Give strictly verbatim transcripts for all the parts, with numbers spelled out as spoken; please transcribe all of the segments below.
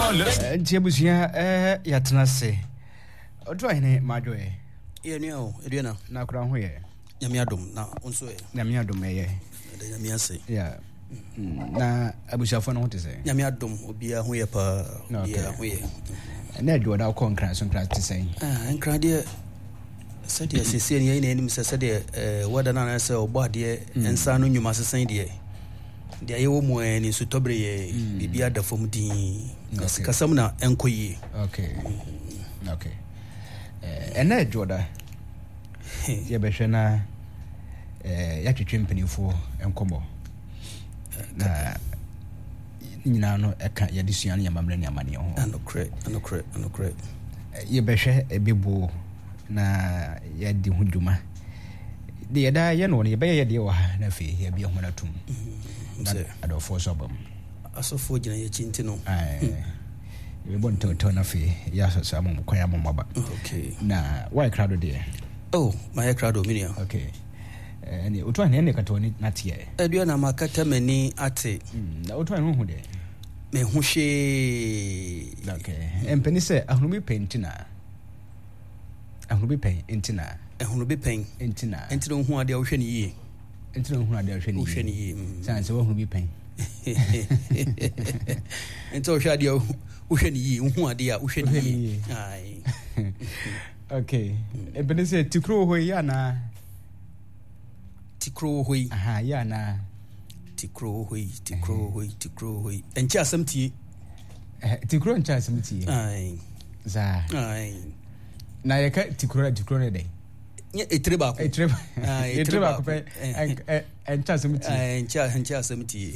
Jebusia eh yatenase. Odo ahene majoe. Ye ni o, eduana. Na kura ho ye. Nyame adom na onso ye. Nyame adom ye. Nyame ase. Yeah. Na abusiafo no hote say. Nyame adom obi a ho ye pa. Yeah, ho ye. Na adwo da ko nkran so nkran te say. Ah, nkran de sadia sese ni ye na enim se sadia eh wada na na se obo ade ensa no nwuma sesan de. De aye wo mu ni so tobre ye bibia da fom din. Kasam na enkoyi. Okay. Okay. Eh na adwo da. Ye be hwe na eh ya twetwe mpanifo enkomo. Na nyina no eka ya disua na yamamre ni amane ho. Anokre, anokre, anokre. Ye be hwe ebebu na ya di huduma. De yada ye no ne be ye de wa na fe ye bi ho na tum. Mse adofo sobam. Asofo gina ye chinti no. Ai. We bon to to na fe ya so so amom kwaya mom baba. Okay. Na why crowd there? Oh, my crowd minia. Okay. Ani utwa ne ne katoni natie. Edua na makata mani ate. Na utwa ne hu de. Me hu hwe. Okay. Empeni se ahunumi pentina. Ahunumi pen entina. Ahunumi pen entina. Entina hu ade wo hwe ne yie. Entina hu ade wo hwe ne yie. Wo hwe ne yie. San se wo ahunumi pen. Ento hwe ade wo hwe ne yie, hu ade a wo hwe ne yie. Ai. Okay. Empeni se tikro ho ya na tikro hoi aha ya na tikro hoi tikro hoi tikro hoi enchi asamtie eh tikro enchi asamtie ai za ai na yeka tikro tikro ne dai nye etre ba ko etre ai etre ba ko pe enchi asamtie ai enchi enchi asamtie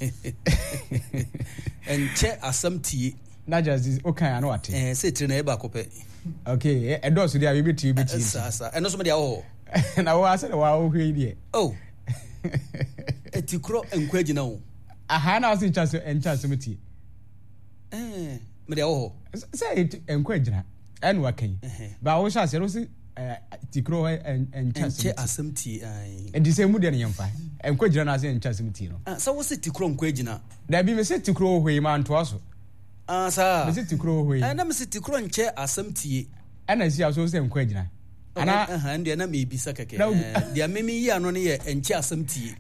enchi asamtie na just okay ano ate eh se etre na e ba ko pe okay e do so dia bi ti bi ti sa sa eno so me dia wo na wa ase wa wo hwe die oh etikro enkwa gina wo aha na wasin chaso encha asumti eh me dia wo say enkwa gina en wa kan ba wo sha se ro si tikro encha asumti asumti ai e di se mu de ne yemfa enkwa gina na se encha asumti no ah so wo se tikro enkwa gina da bi me se tikro hwe ma nto aso ah sa me se tikro hwe eh na me se tikro enche asumti ana si aso se enkwa gina ana aha ndia na me bisa keke dia memi yi ano ne ye enche asamtie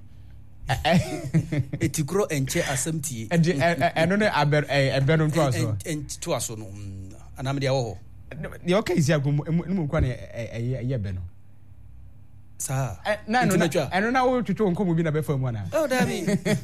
etikro enche asamtie eno ne aber ebeno to aso enche to aso no ana me dia wo ho de okay si agum mu kwa ne eye beno sa na no eno na wo twetwe nkomo bi na be famu ana oh dabi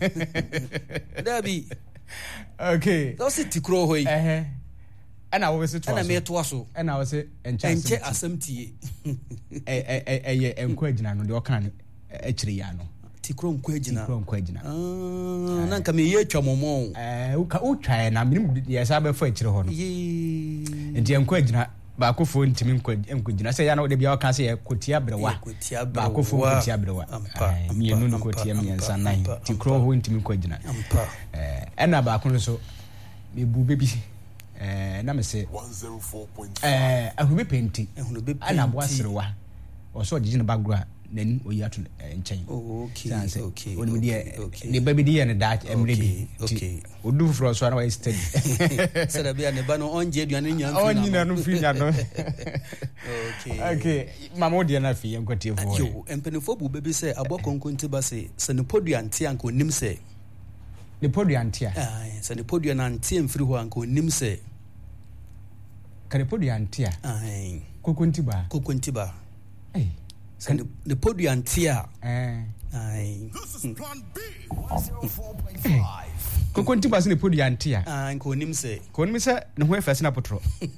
dabi okay so se tikro hoi eh ana wo se to aso ana me to aso ana wo se enche enche asamtie eh eh eh enkwa gina no de okan akiri ya no tikro nkwa gina tikro nkwa gina ah na nka me ye twa momo eh uka utwa na minim ye sa be fa akiri ho no ye enti enkwa gina ba ko fo ntimi nkwa enkwa gina se ya na de bia okan se ye kotia brewa ba ko fo kotia brewa mienu no kotia miensa nan tikro ho ntimi nkwa gina eh ena ba ko so me bu bebi eh na me se one oh four point five eh ahube penti ahube penti ana boaserewa oso gigina bagura nani oyi ato enchen okay okay oni de ne baby de ne da emrebi okay odu fro so na wa steady sada bia ne ba no onje aduane nya mfi na onyi na no mfi nya no okay okay mama de na fi enkotie fo yo empenifo bu baby se abokonkonti ba se se ne podu ante anko nim se ne podu ante ah se ne podu na ante mfiri ho anko nim se kare podu ante ah kokonti ba kokonti ba eh kan the podu antia eh ai this is plan B one oh four point five kokonti ba se ne podu antia ah nko nim se ko nim se ne ho efase na potro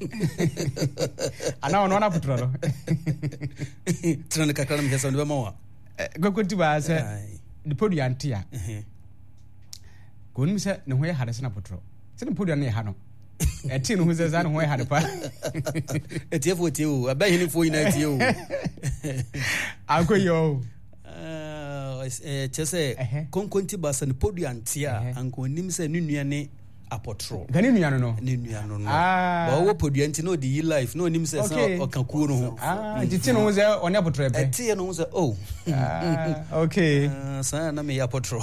ana ono na potro no tran kakra na mhesa ndo ba wa kokonti ba se ne podu antia eh ko nim se ne ho ya hadase na potro se ne podu na ya ha no eti no ho se za ne ho ya hade pa eti efo ti o abayi ni fo ina ti o akoyo eh chese konkonti basa ne podu antia anko nim se ne nua ne apotro gani nuano no ni nuano no ah ba wo podua nti no di life no nim se se okakuo no ho ah titi no ze oni apotro ebe eti no ze oh ah okay sa na me apotro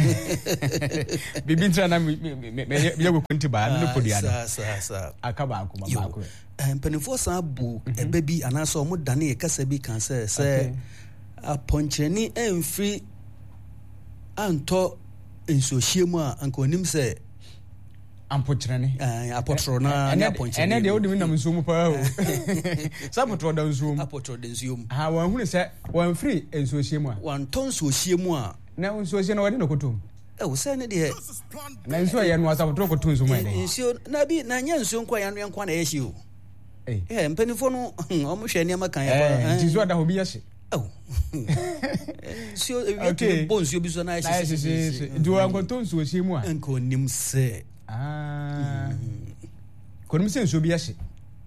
bibi ntra na me me ye kunti ba no podua no sa sa sa akaba akoma ba ko empenifo sa bu ebe bi anaso omo dane ye kasa bi kan se se aponcheni emfri anto ensohyiemu a anka onim se ampotrene eh apotro na na aponcheni ene de odimi nam nso mu pa o sapotro da nso mu apotro da nso mu ha wan hunu se wan free ensohyiemu a wan ton sohyiemu a na ensohye na wode no kotom e wo se ne de na nso ye no asapotro kotom nso mu ene nso na bi na nya nso nkwa ya no nkwa na ye hye o eh eh mpenifo no omo hwe ne makan ya pa eh nso da ho bi ye hye oh so okay bonzo bi so na ye hye do an ko ton sohyiemu a enko nim se ah konim se nso bi ye hye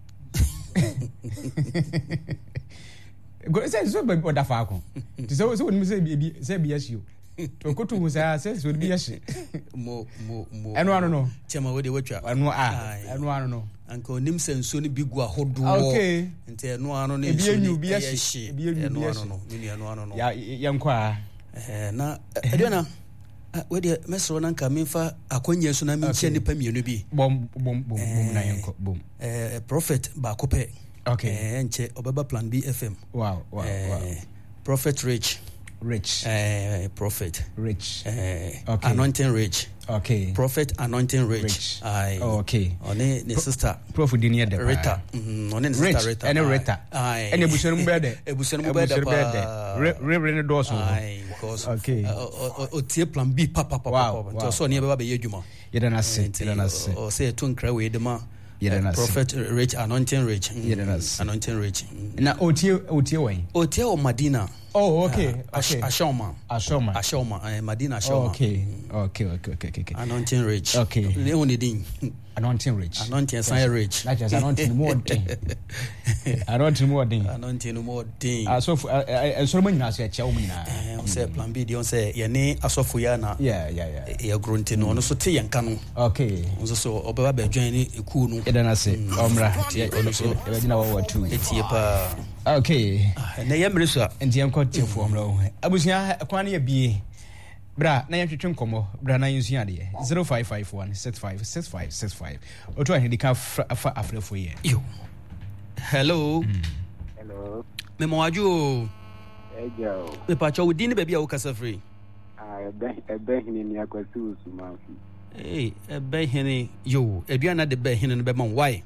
go se so be oda fa ko ti se so nim se bi se bi ye hye o to kotu mu sa se so bi ye hye mo mo mo eno ano no chema we de watwa eno a eno ano no anka onim se nso ni bigu ahodo okay nti eno ano ne nso ni bi ye hye eno ano no ni eno ano no ya yanko a eh na edena we de mesro na nka memfa akonya so na menche nipa mienu bi bom bom bom bom na yanko bom eh prophet ba ko pe okay eh nche obeba plan B F M wow wow wow prophet rich rich eh prophet rich eh okay. Anointing rich okay prophet anointing rich, rich. Aye. Oh, okay one ne sister prophet dini de Rita mm one ne sister Rita ene Rita aye ene bushenu mbede ebushenu mbede pa reverend doso aye because okay o tie plan B papa papa nti so ne beba be yedwuma yeda na se yeda na se o se to nkra we de ma Uh, prophet rich anointing rich yes anointing rich na otie otie wen otie o Madina oh okay uh, okay ashoma ashoma ashoma uh, Madina ashoma oh, okay. okay okay okay okay anointing rich okay ne oni din anointing rich anointing sign rich that is anointing more din anointing more din anointing more din asofu enso mo nyina so ya chia o nyina on say plan B di on say ye ne asofu ya na yeah yeah yeah ye grunti no no so te yenka no okay on so obeba ba dwan ni eku no eda na se omra tie ono so e gina wa two etie pa okay na ye mre so enti enko tie fu omra o abusia kwan ya bie bra na yɛtwetwe nkɔmɔ bra na yɛnsu ade zero five five one six five six five six five oto ahedi ka fa afrefo ye yo hello mm. hello me moaju ejo me pa cho wudi ni baby a wo kasa free ah ebe ebe hini ni akwasi usumanfi eh ebe hini yo eduana de be hini no be man why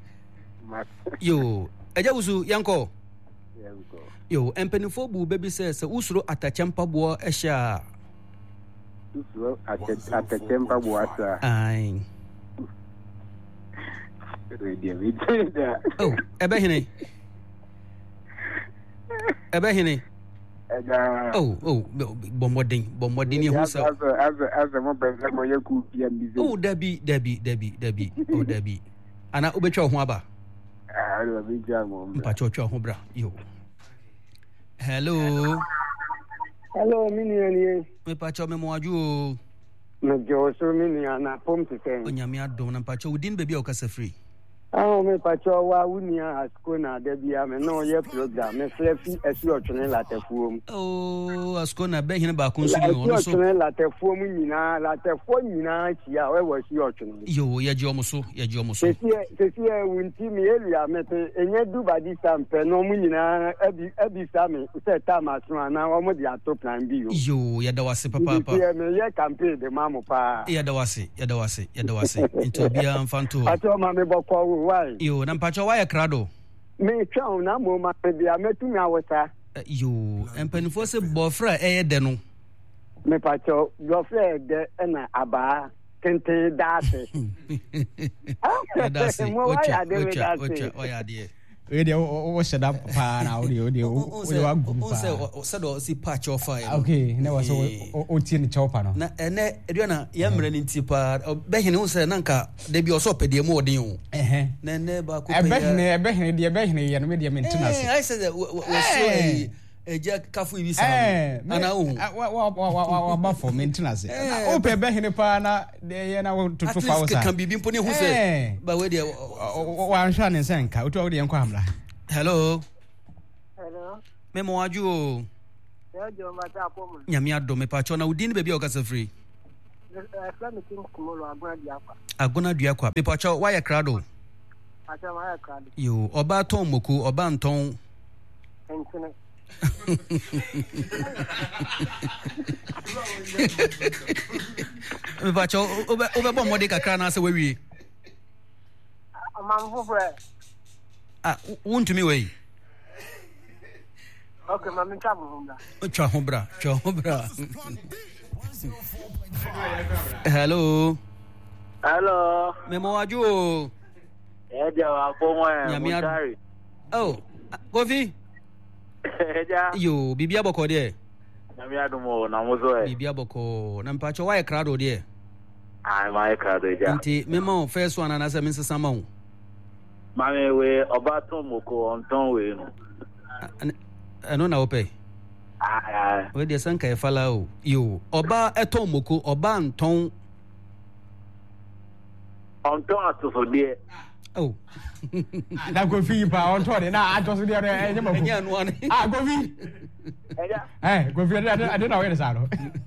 yo eja wusu yanko yanko yo empenifo bu baby se se usuro atachempa bo ehia usuro atachempa bo asa ai oh ebe hini ebe hini Eda oh oh bomodin bomodin ye husa as as as mo beza mo yeku pia bize oh dabi dabi dabi dabi oh dabi ana obetwa ho aba ah lo bi jango mpa chocho ho bra yo hello hello mini eni me pa cho me mo aju o me jo so mini ana pom titen onyame adom na pa cho udin baby o kasa free ah me pa cho wa wunia asko na da bia me no ye program me flefi esi otwene latefuom oh asko na be hin ba kun so ni ono so otwene latefuom nyina latefo nyina chia we wo si otwene yo ye je omo so ye je omo so sesi sesi e wunti mi elia mete enye du badi sampe no mu nyina abi abi same se ta masno na omo di ato plan bi yo yo ye da wase papa papa ye me ye campaign de mamu pa ye da wase ye da wase ye da wase into bia mfanto ato ma me bokọ why yo na mpacho why krado me twa na mo ma bia metumi awota yo empanifo se bofra eye de no me pacho bofra de na aba kente dase ya dase ocha ocha ocha oya de we de o sheda pa na o de o de o de wa gum pa o se do si patch of fire okay na was o tie ni chopa no na ene eduana ya mre ni tipa be hene o se na nka de bi o so pede mo odin o eh na ne ba ko pe be hene be hene de be hene ye no me de maintenance eh I said we so eja kafu ibi sa ana wo wa wa wa wa ba for maintenance o pe be hene pa na ye na wo tutu fa wo sa kan bibi mpo ne hu se ba we de wa ansha ne senka o to wo de enko amla. Hello. Hello. Me mo aju o. Ya jo ma ta ko mo. Nyame ado me pa cho na udin be bi o kasa free. Eh fla me tin ko mo lo agona dia kwa. Agona dua kwa. Me pa cho wa ye krado. Acha ma ya krado. Yo, oba ton moku, oba nton. Entene. Me pa cho oba oba bo mode kakra na se wewie. Amam fofre. Ah, wuntumi we. Okay, mami tabu humla. Twa ho bra, twa ho bra. Hello. Hello. Me mo aju o. Eh dia wa ko mo e mo tari. Oh, Kofi. Ja. Yo, bibia boko de. Na mi adu mo na mo zo e. Bibia boko. Na mpacho wa e krado de. Ah, ma e krado ja. Nti me mo first one na se me nsesa ma wo. Ma me we oba ton moko onton we no. Ano na ope. Ah, ah. We de sanka e fala o. Yo, oba eton moko, oba nton. Onton atoso de. Oh. Na go fi pa on to de na atoso de e nyama. Enya anu ani. Ah, go fi. Eja. Eh, go fi ade ade na we de sa no.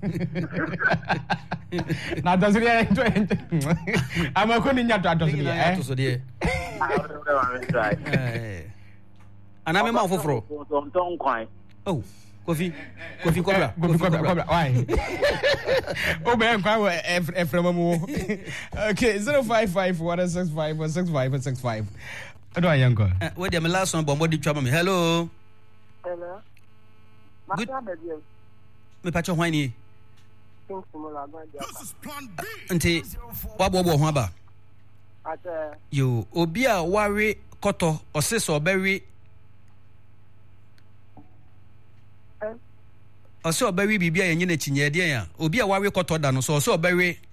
Na atoso de to. Ama ko ni nya to atoso de eh. Atoso de. Ah, o de wa me try. Eh. Ana me ma foforo. Onton kwan. Oh. Kofi, Kofi Cobra, Kofi Cobra, Cobra. Why? Oh, man, quite a from okay, zero five five one six five one six five one six five. How do I young girl? Where the last one, Bombo Trouble me. Hello. Hello. Good. Ma ta be Me pacho whiny. tin ko mo lo agona dia kwa. This is plan B. Nti, wabo bo ho aba. Acha Yo, obi a ware koto, ose so berry. Ose oberry bibia yenye na chinye de ya. Obi a ware koto da no so ose oberry. eh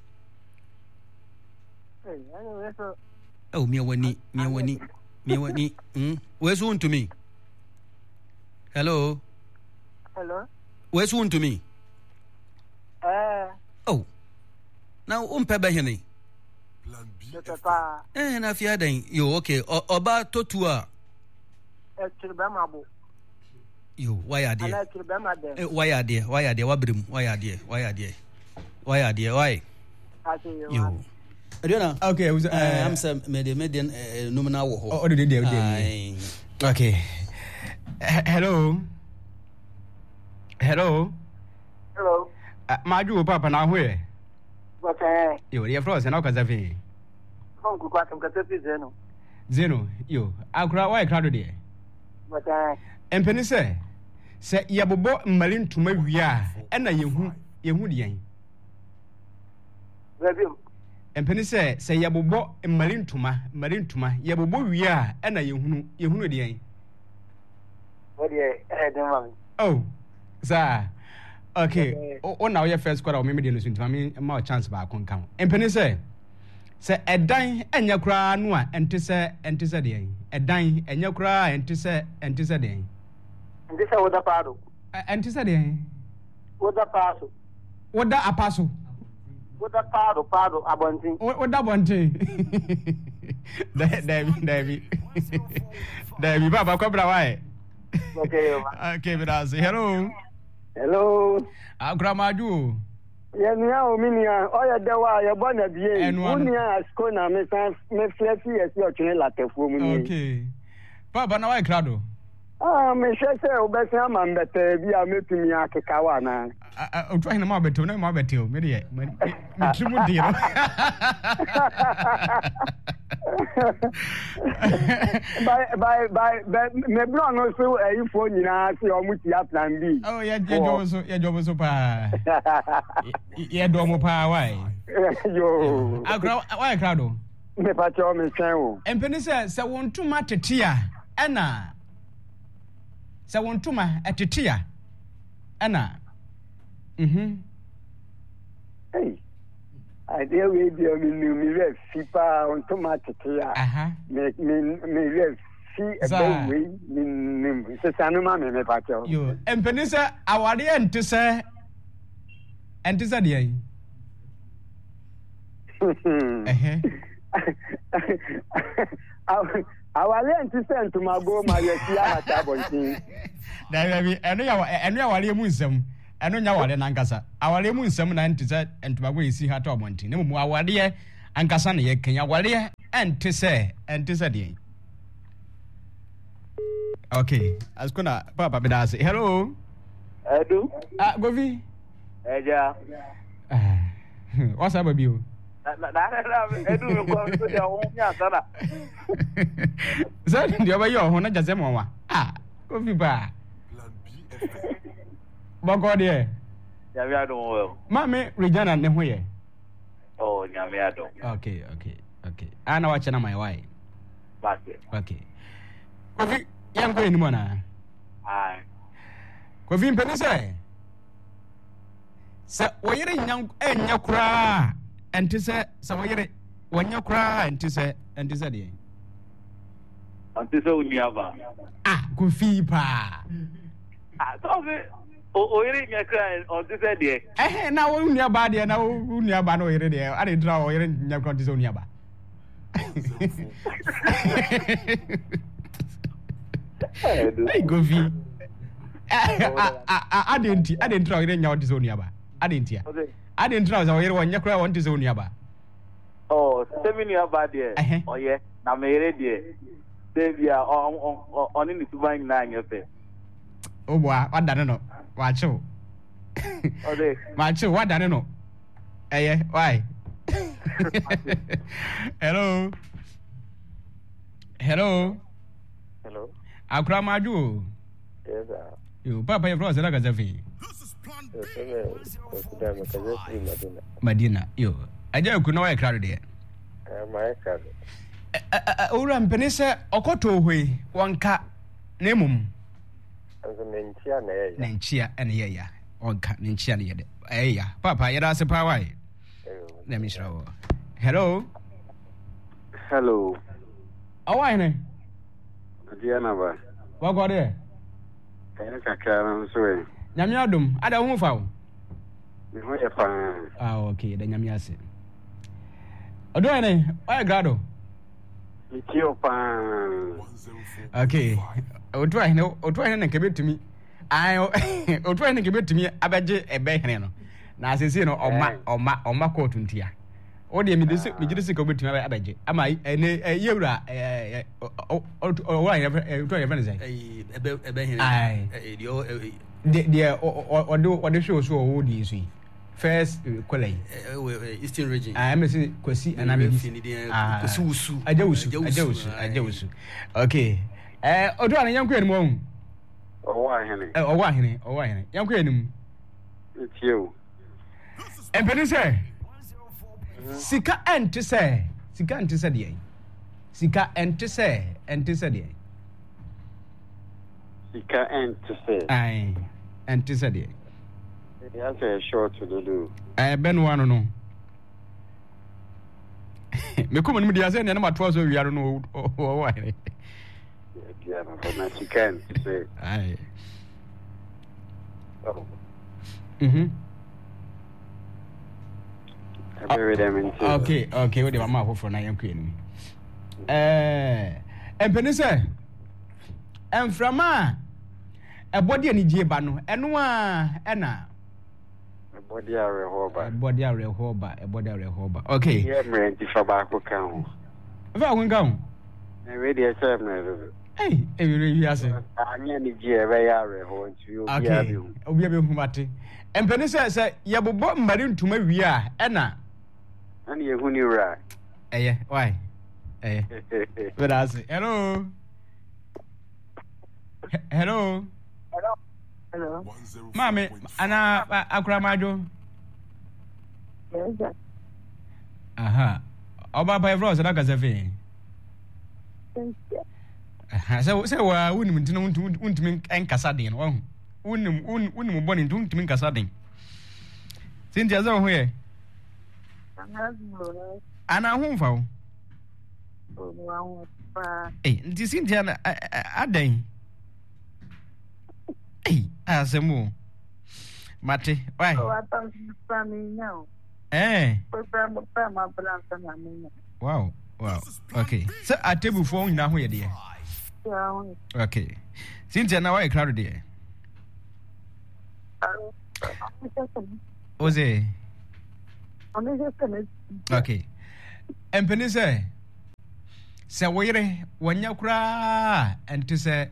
anyway so Oh, me wani, me wani, me wani. Hmm. Where's one to me? Hello. hello. Where's one to me? Eh, Oh. Now umpe be hene. Plan B. de papa Eh na fia den. Yo, okay. O, oba totua. e kirba ma bo. Yo, why are there? Ana kirba ma de. Eh, why are there? Why are there? Wabrim. Why are there? Why are there? Why are there? Why? Acha yo. Yo. Adriana. Okay, it was uh, Uh, I'm some median uh, nominal wo. Oh, the day, Aye. okay. H- hello. Hello. Hello. Uh, Maju papa na hwe. But eh Yo, the frost na ka zafi. kon ku kwa tum ka te zeno. Zeno, yo, akra why crowd there? But eh Empeni se se yabobo mmali ntuma wia e na yehu yehu de yan. Rebium. Empeni se se yabobo mmali ntuma mmali ntuma yabobo wia e na yehu yehu de yan. What eh eh dem ma. Oh, sir. Okay. O na we first quarter o me me de no so ntuma me ma chance ba kon kan. Empeni se se edan enya kura no a ente se ente se de yan. Edan enya kura ente se ente se de yan. Ndi sa woda paro. Ente se de yan. Woda paso. Woda apaso. Woda paro paro abontin. Woda bonte. Dabi dabi. Dabi baba kwabra why? Okay yo. Okay, but hello. Hello. Agramaju. Ye mi a o mi ni a o ye de wa ye bo na bie. Enu ano. Uni a asko na me san me flefi ye si o twene latefu mu ni. Okay. Baba na why crowd? Ah, me se se o be san ma mbete bi a metumi akeka wa na. O try na ma beto na ma beto me de me trimu de no. By by by me bro no so e ifo nyina si o mu ti a plan B. Oh, yeah, yeah, job so, yeah, job so pa. Yeah, do mo pa why? Yo. Agra why crowd? Me pa cho me twen o. Empeni se se wontuma tetia ena se wontuma etetia ena mhm Hey. I deal with you me me me re fipa on tomato ya. aha Me me me re si ebe we nim se sanu ma me me pa cho yo empeni se awade ente se ente se de yi eh awale ente se ntumago ma ye si amata bontin da bi eno ya eno ya wale mu nsem eno nya wale nankasa awale mu nsem na ente se ntumago yi si ha ta bontin ne mu awade ankasa ne ye kenya wale ente se ente se de yi. Okay, as kuna papa bidase. Hello. Edu. Ah, Govi. Eja. Ah. What's up with you? Na na na Edu ko so dia ho nya sana. Sa ndio ba yo ho na jase mo wa. Ah, Govi ba. Boko de. Ya mi adon wo. Mame Regina ne ho ye. Oh, nya mi adon. Okay, okay, okay. Ana wa chana my wife. Basi. Okay. Govi yanko eni mo na. Ai. Govi mpeni se. Sa woyere nyam enya kura. Enti se sa woyere wonya kura enti se enti se de. Ante so uniaba. Ah, Govi pa. Ah, so be o o yere nya kra on te se de. Eh na wo nua ba de na wo nua ba na wo yere de. Ade dra wo yere nya kura enti se nua ba. Hey Govi. Adenti adenti ra yere nya odi so nuaba. Adenti a. Adenti ra so yere wonya kura won ti so nuaba. Oh, semi nuaba de. Oye, na me yere de. Devia on on on ni tuban na anya fe. Oboa, wadane no. Wa chew. Ode. Ma chew wadane no. Eye, why? Hello. Hello. Hello. Akra maju. Yes, sir. Yo, papa you bro say Gazafi. This is plan B. Madina. Madina, yo. Aja ku na wa ekra de. Eh, my card. Ora mpene se okoto hwe wonka na emum. Anzo nenchia na ye. Nenchia ene ye ya. Wonka nenchia na ye de. Eh ya. Papa you da se pa wai. Let me show. Hello. Hello. Awai ne. Diana ba. Wa go de. Kaya kakra na so e. Nyame adom, ada hu fa wo. Mi ho ye pa. Ah okay, da nyame ase. Odo ene, why grado? Mi tio pa. Okay. Odo ene, odo ene nke betumi. Ai, odo ene nke betumi abeje ebe hene no. Na asese no oma oma oma court ntia. O de mi de mi gide se ko betumi abeje. Ama ene yewura eh o o wa ene odo ene fene Eh ebe ebe hene. Ai. Eh dio de de odo odo show so o di so. First kwalai Eastern region. Ah, I'm saying kwasi ana me kwasi usu. Aja usu, aja usu, aja usu. Okay. Eh odo ana yanko enim ohun. Owa hene. Eh owa hene, owa hene. Yanko enim. Tio. Empeni se. Sika ente se. Sika ente se de. Sika ente se, ente se de. Sika ente se. Ai. Ente se de. Ya se short to do. Eh ben wano no. Me kuma ni dia se ne na matwa so wiaro no owa hene. Ya na na sika ente se. Ai. Oh. Mhm. Uh, okay, okay, we dey mama afoforo na yanko enim. Eh, empeni se emframa ebodi ani gie ba no eno a ena ebodi are hoba. Ebodi are hoba, ebodi are hoba. Okay. Yeah, me antifa ba ko kan. Fa ho nkan. E we dey say me. Hey, e we re ase. Anya ni gie be ya are ho nti obi a bi. Obi a be hu mate. Empeni se se yebobo mmari ntuma wi a ena ani ehu ni ra. Eh, why? Eh. But as hello. Hello. Hello. Hello. Mami, ana akura majo. Yes, sir. Aha. Oba pa evro so da kasefe. Thank you. Aha, so so wa wunim ntino wuntimi enkasa den wo. Wunim wunim boni ntimi enkasa den. Cynthia zo ho ye. Ana hu fa wo. Eh, nti Cynthia na adan. Eh, asemu. Mate, why? Eh. Wow, wow. Okay. So a table phone now here dear. Okay. Cynthia na why crowd there? Oze. Okay. Empeni say say wire wanya kura enti say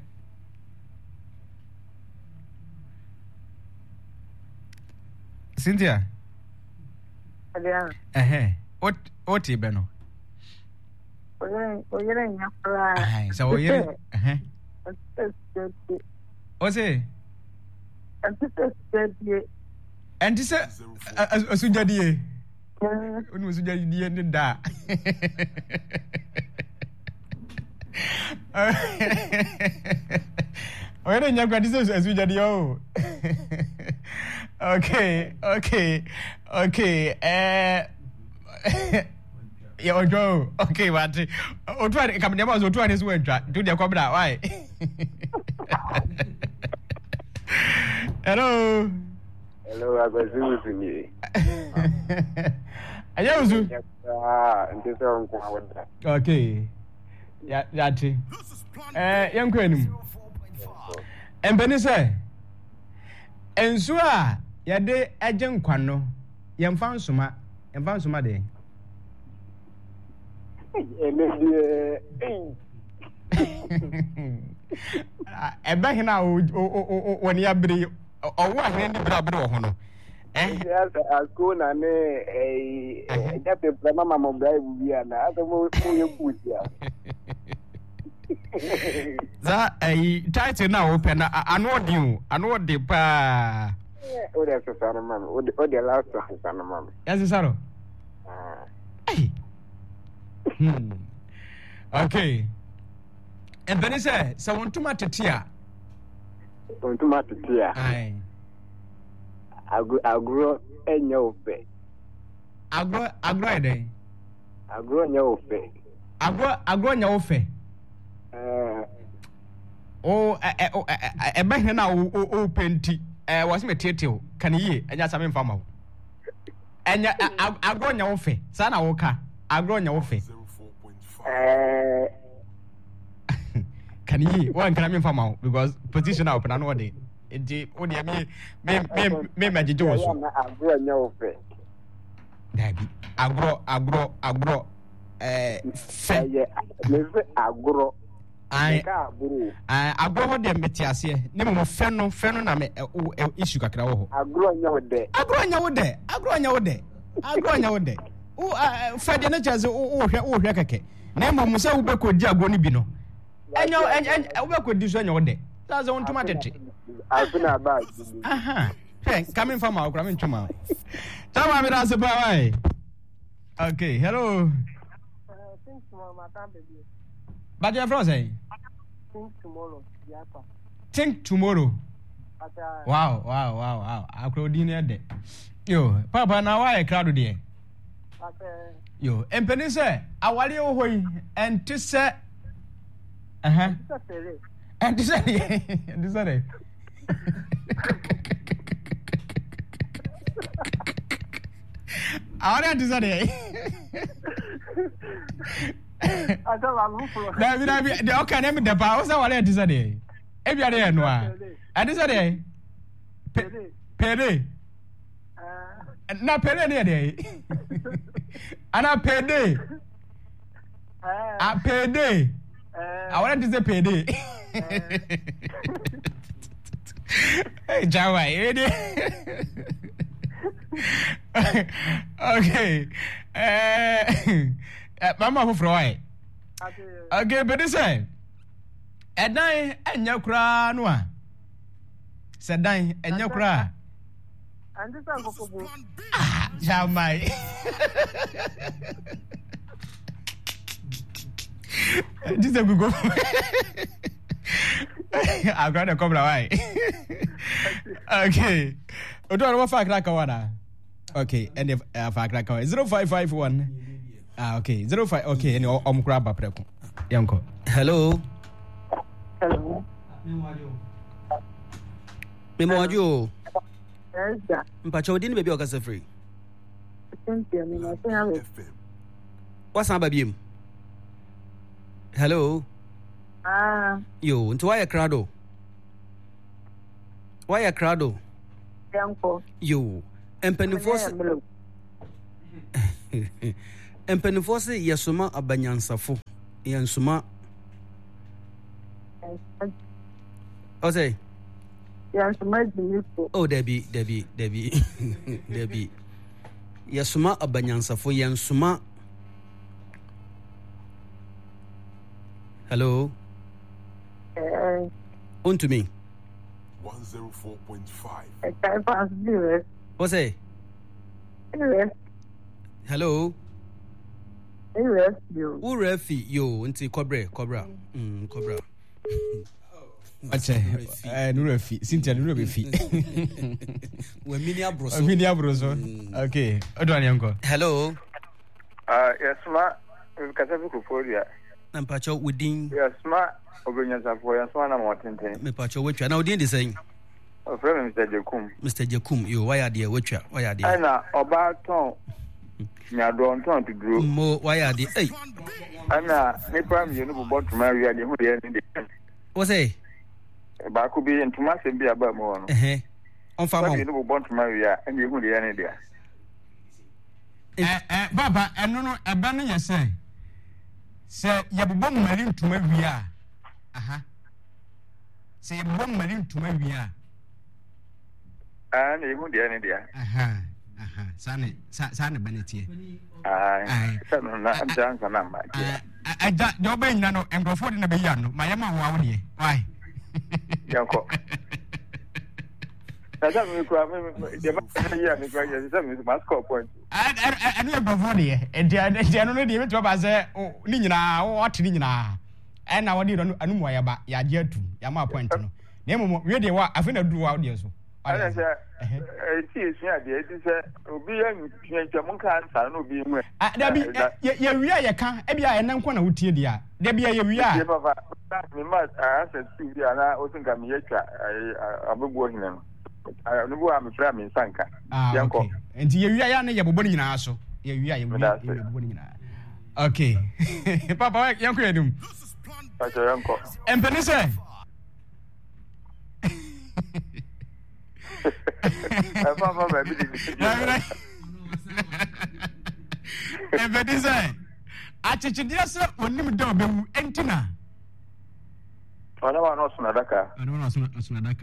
Cynthia. Yeah. Eh. What what be no? Oye, oye nya kura. Ah, so wire. Eh. Oze. Enti say Enti say asujadie. Unu asujadie ni da. Oye nya kura dise asujadie o. Okay, okay, okay. Eh, yeah, Ojo. Okay, but Ojo, come never was Ojo and his word. Do the cobra. Why? Hello. Hello, I was using you. I was you. Ah, and this one. Okay. Yeah, that's it. Eh, young Queen. And Benny say, and so yade agent kwano yem fan soma yem fan soma de ebe hina o o woni abiri owo ahne ni bra bra ho no eh yes asko na ne eh ja pe prama mama bra ibu ya na ado mo mo ye buja za eh title na o pe na anu di o anu di pa o de so sano mama o de o de last so sano mama yes sano ah hmm okay and then say so want to matetia want to matetia ai agro agro enya ofe agro agro ede agro enya ofe agro agro enya ofe eh o e ba hena o o penti eh was me tietio kan yi enya same mfa ma enya agro nya wo fe sa na wo ka agro nya wo fe eh kan yi wo kan me mfa ma because position out na no dey enti o dey me me me me magije wo so agro nya wo fe dabi agro agro agro eh fe me fe agro ai ai agro ho de metiase ne mo fe no fe no na me issue kakra wo ho agro nya wo de agro nya wo de agro nya wo de agro nya wo de o fe de na chaze o hwe o hwe keke na mo musa wo be ko di agro ni bi no enyo wo be ko di so nya wo de zaze won tuma tete afina ba aha hey coming from our coming tuma tama mi rase ba wai okay hello thanks mama tambe bi but your friend say think tomorrow yapa think tomorrow wow wow wow wow akrodi na de yo papa na why crowd there yo empeni say awale wo hoyi enti say aha enti say enti say ahora enti say Dabi dabi de oka na me de pa o se wale enti say de e bia de no a enti say de pede na pede ne de ana pede a pede I want to say pede hey jawa ede okay eh mama who fry okay but this say edan enya kura no a se dan enya kura and this one go go ah jamai this is go I'm going to come away. Okay. Odo ro fa kra ka wana. Okay, and if fa kra ka zero five five one Ah, okay. zero five okay, and omkura ba preko. Yanko. Hello. Hello. Memo ajo. Yes, sir. Mpacho odi ni baby okasa free. Thank you. Me no say am. What's up baby? Hello. Ah. Yo, nto why crowd? Why crowd? Yanko. Yo, empenifo empenifo se yesoma abanyansafo. Yansoma. O say Yansoma jinifo. Oh, Debbie, Debbie, Debbie. Debbie. Yesoma abanyansafo yansoma. Hello. Eh. On to me. one oh four point five. I can't pass the What's say? rest. Hello. Rest you. Who refi yo nti cobra cobra. Mm cobra. Ache. Eh no refi. Cynthia no refi. We mini abroso. Mini abroso. Okay. Odwan yanko. Hello. Ah, yes ma. Kasafi kuforia. Na mpacho within. Yes ma. Ogonyansafo yes ma na motenten. Me mpacho wetwa na odin de saying. O friend Mister Jekum. Mister Jekum yo why are there wetwa why are there? Ana oba ton. Nya don ton to duro. Mo why are there? Hey. Ana me pam you no bo tuma wi ade hu de ni de. What's say? Ba ku bi ntuma se bi aba mo no. Eh. On fa mo. You no bo tuma wi a ani hu de ni de. Eh eh baba eno no eba no yese. Se yebobom mari ntuma wi a. Aha. Se yebobom mari ntuma wi a. Ah, ni hu de ni de. Aha. Aha. Sane sane benetie. Ah. Sano na amjan sana ma. Eh aja do be nya no engrofo de na be ya no. Mayama wo awo de. Why? Yanko. Sasa mi kwa mi de ma ya mi kwa ya sasa mi ma score point. Ah anu engrofo de. Enti enti anu no de beto ba se ni nyina wo ate ni nyina. Eh na wo de no anu mo ya ba ya je atu. Ya ma point no. Na emo we de wa afi na duru wa de so. Ana sɛ ɛti esua deɛ ɛti sɛ obi yɛ ntwɛntwɛ mu nka nsa no obi mu. Ah dabi yɛ wi a yɛ ka e bia ɛnan kɔ na wotie dia. Dabi yɛ wi a. Yɛ papa me ma asa tu bi ana o sinka me yɛtwa abebuo hene no. No bu a me fra me nsanka. Yanko. Enti yɛ wi a ya na yɛ bobɔ ni nyinaa so. Yɛ wi a yɛ bobɔ ni nyinaa. Okay. Papa yanko yɛ dum. Papa yanko. Empeni sɛ. Papa baby di. Empeni sɛ. Achichidia sɛ onim da obewu entina. Ona wa no suna daka. Ona wa no suna daka.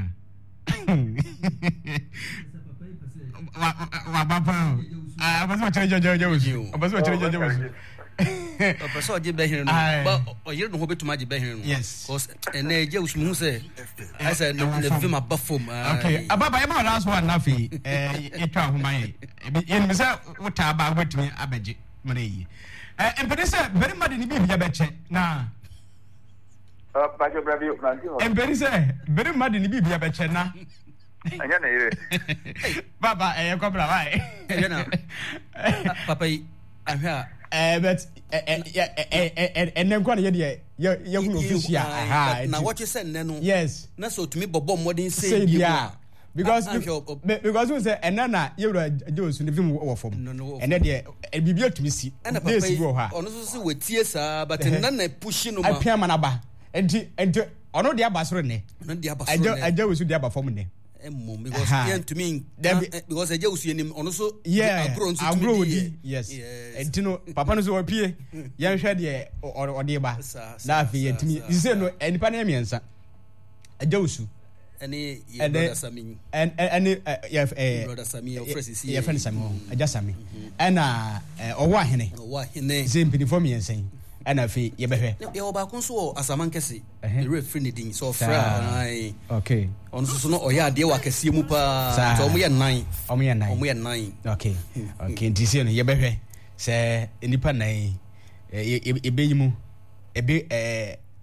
Wa wa baba. Ah, abaso chere jojo jojo. Abaso chere jojo jojo. Abaso je behin no. Ba oyire no ho betuma je behin no. Yes. Cause ene je usmu say I said no na vima bafom. Okay. Ababa e ma last one na fi eh etwa homan e. Yen me say wota ba wetumi abeje mane yi. Eh empede say very mad ni bibia beche na Uh, Pacho Bravi, empede say very mad ni bibia beche na. Anya na ire. Baba eh kobra why? Eh na. Papa ahwa eh but eh eh eh eh nkwa na ye de ye ye hu official aha na what you say no. Yes. Na so to me bobo modern say dia. Because because we say enana yewra Jones ne film wo form. Ene de bibia tumi si. Dey si go ha. Ono so se wetie saa but nana push no ma. Apia manaba. Enti enti ono de abasoro ne. Ono de abasoro ne. Aja aja we su de abafom ne. Emo because yen to me because aja we su enim ono so agro nso agro di. Yes. Enti no papa no so opie. Yen hwe de o de ba. Na afi yetimi. You say no enipa na emiensa. Aja we su any your brother Sami and any yeah eh brother Sami your friend is here your friend Sami aja Sami and uh owo ahene owo ahene say mpini for me ensen and afi ye behwe ye oba kun so asaman kese the referee ne din so fra ai okay on so no oya ade wa kese mu pa so mo ye nine omo ye nine omo ye nine okay okay ntisi no ye behwe say enipa nine e be yimu e be eh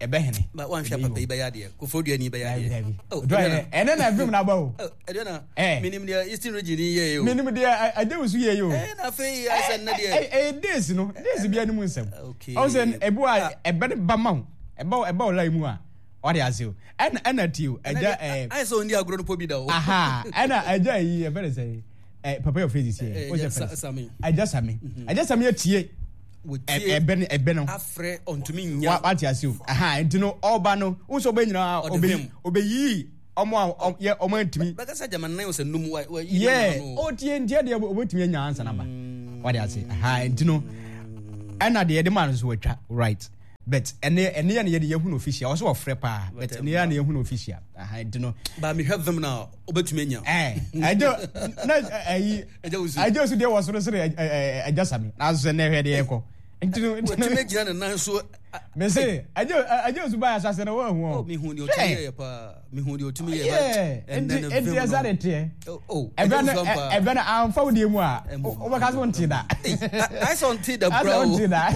ebehene ba wan hwa papa ibe yade ko fodua ni ibe yade oh ene na film na ba o ede na minim dia eastern region ye yo minim dia adewu ye yo eh na fe asan na dia eh days no days bia ni mu nsem o se ebu a ebe ba ma ho eba eba ola mu a ode azio en ena tiu eja eh ai so ndi agro no po bi da o aha ena eja yi e bere say eh papa your face here o je sami eja sami eja sami atie ebe ne ebe no afre ontumi nya what azio aha ntino oba no wo so be nyina obe obeyi omo ye omo ntimi bakasa jaman nan o se num wa yeah o tie ntie de obetimi nya ansa na ba what azio aha ntino ena de de man so watwa right but ene ene ya ne ye hu no official also ofre pa but ene ya ne ye hu no official aha ntino ba me have them now obetumi nya eh ajo na ayi ajo so de wo so so ajasami na so ne hwe de yeko ntino ntino me gina na nan so me say ajo ajo so ba asase na wo hu o mi hu ni otumi ye pa mi hu ni otumi ye ba and then enti azare te oh ebe na ebe na amfa wo de mu a o ba ka so nti da I saw nti da bro I saw nti da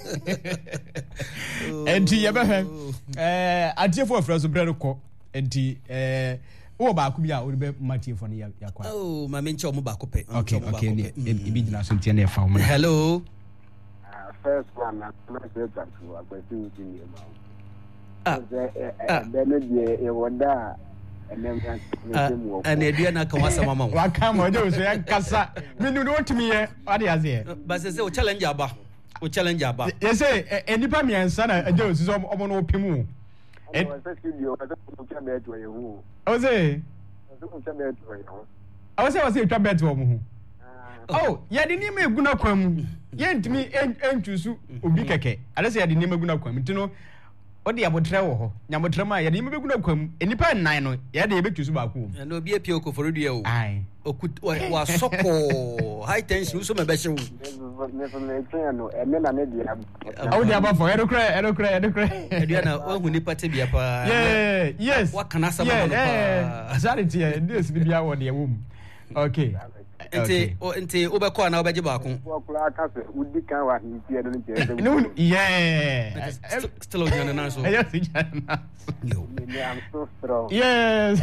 enti ye be hwe eh atiefo afra so bre ko enti eh wo ba ku bi a wo be matiefo ne ya kwa oh ma me nche o mo ba ko pe okay okay ne ibi gina so nti na fa wo hello first one na say that to agbesi udi ni ma ah eh bene die e woda enem kan mu ana edua na kan wasa mama wa kan mo de so yan kasa minu no timi ye ade aze ba se se o challenge aba o challenge aba ye say enipa mi ansa na aje o so omo no pimu e se studio o se ko cha be to ye hu o se o se ko cha be to ye hu o se o se twa bet wo mo hu oh ya de ni ma eguna kwa mu ye ntimi entwusu obi keke ade se ya de ni ma eguna kwa mu tino o de abotre wo ho nyamotre ma ya de ni ma eguna kwa mu enipa nnan no ya de ebetwusu ba kwa mu na obi apie okoforodua o ai okut wa soko high tension so me be hye wo ne so me twen no e me na me dia o de aba for edokra edokra edokra edua na o hu ni pate bia pa yeah yes wa kana sama no pa azari tie this bia wo de wo mu okay ente ente obekọ na obeje ba ko okula aka se udi kan wa ntie do ntie no yeah still on your na so yes yo I'm so strong yes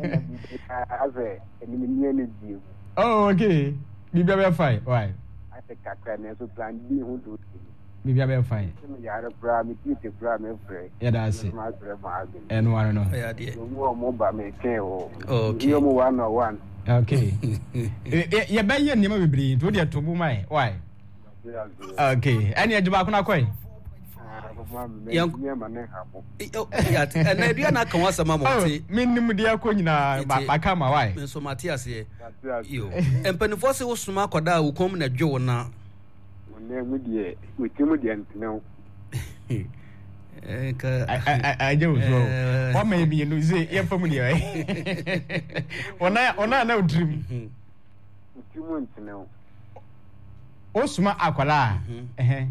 aze eni ni ni di oh okay bibia be fine why I think kakra na so plan bi hu do bibia be fine me yare bra mi ti te bra me frɛ yeah that's it ma frɛ ma agin and one no yeah dey mo mo ba me ken o okay yo mo one on one okay ye ba ye nima bibiri to de to bu mai why okay any ajuba kuna koi yan ma ne habo ya na edua na kan wasa mama ti minnim de akọ nyina ba kama why me so matias ye yo empanifo se wo suma akoda wo kom na dwo na ne mu die wo ti mu die ntene eh ka I do so what may be no say ye family eh ona ona na dream ti mu ntene o suma akola eh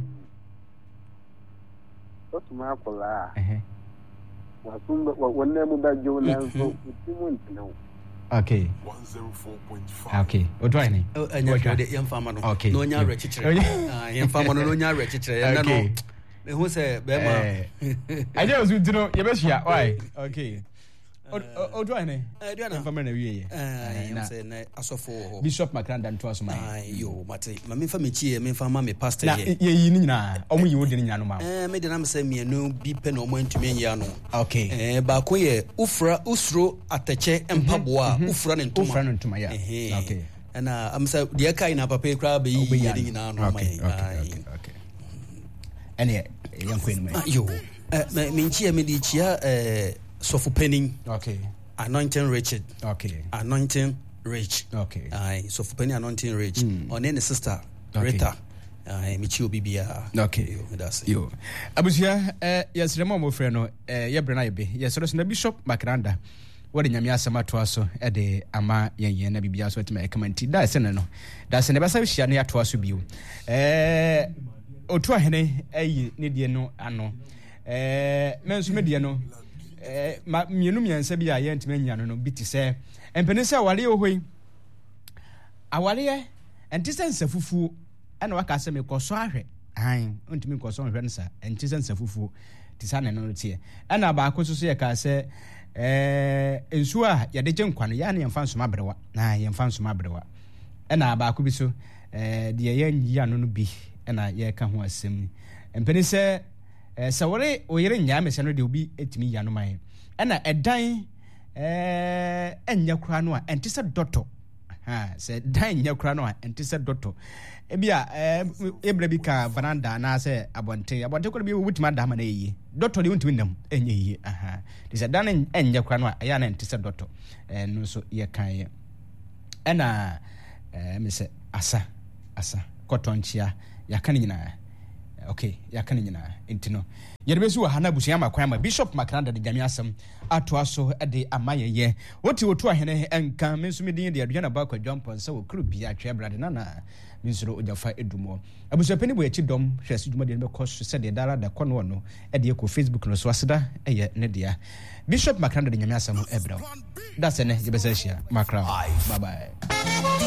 o suma akola eh wa sumba wonne mu ba jo na so ti mu ntene okay one oh four point five okay o do any anya de yem fama no no nya re chichire ah yem fama no no nya re chichire na no me hu se be ma I just want to know ye be shia why okay o do any eh do na fama na wiye eh yem se na asofo ho Bishop Makranda nto aso mai ai yo mate ma me fa me chie me fa ma me pastor ye ye yi ni nyina omo yi wodi ni nyina no ma eh me de na me se me no bi pe no mo antumi anya no okay eh ba ko ye ufra usro atache empaboa ufra ne ntuma ufra ne ntuma ya okay ana am say de kai na papa kra be yi ye ni nyina no mai okay okay ene yan ko ni mai yo eh me nchia me di chia eh sofu penning okay anointing Richard okay anointing Rich okay ai sofu penning anointing Rich on any sister Rita ai me chi obibia okay that's yo abusia eh yesremo mo frɛ no eh yebre na yebe yesro so na Bishop Makranda wode nyame asema to aso e de ama yenyen na bibia so etima ekamanti da se ne no da se ne basa hia ne ato aso bio eh otu ahene ayi ne die no ano eh menso me die no eh ma mienu miensa bi a ye ntima nya no no biti se empene se awale ohoi awale enti sense fufu ana waka se me koso ahwe an ntimi koso hwe nsa enti sense fufu tisane no tie ɛna baako so so yɛ ka sɛ eh ensu a yɛde gye nkwa no ya ne yɛmfa nsoma brewa na yɛmfa nsoma brewa ɛna baako bi so eh de yɛ nyi ano no bi ɛna yɛ ka ho asɛm mpeni sɛ eh sɛ wore oyere nyaa mesɛ no de obi etimi ya no man ɛna ɛdan eh enya kura no a ɛnte sɛ dɔtɔ ha sɛ dan nya kura no a ɛnte sɛ dɔtɔ ebia eh ebra bi ka veranda na sɛ abonte abonte ko bi wutima da ma na yiye dɔtɔ de wuntimi nam enye yiye aha de sɛ dan enya kura no a ɛya na ɛnte sɛ dɔtɔ eh no so yɛ kan yɛ ɛna eh me sɛ asa asa kɔtɔnchia yaka ne nyinaa okay yaka ne nyinaa entino yerebe su ha na busua makwan ma Bishop Makranda de Jami asem atoa so de amayeye woti wotu ahene enka mensu medin de aduana ba kwa Jompon se wo kru bia atwe brade na na minsuro ojafa edumo abusua pani bo echi dom hwese dwuma de be koso se de dara da kono no e de ko Facebook no so aseda eye ne dia Bishop Makranda de Jami asem ebra that's ne yebesa hia Makra bye bye